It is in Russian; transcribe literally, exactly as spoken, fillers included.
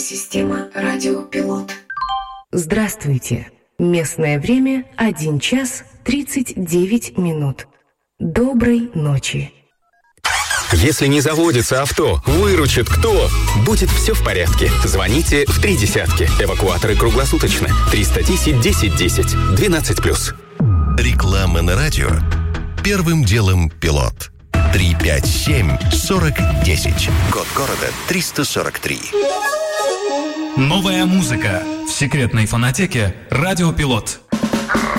Система радиопилот. Здравствуйте. Местное время один час тридцать девять минут. Доброй ночи. Если не заводится авто, выручит кто? Будет все в порядке. Звоните в три десятки. Эвакуаторы круглосуточно. триста десять десять десять. двенадцать плюс. Реклама на радио. Первым делом пилот. три пять семь сорок десять. Код города триста сорок три. Новая музыка в секретной фонотеке «Радиопилот».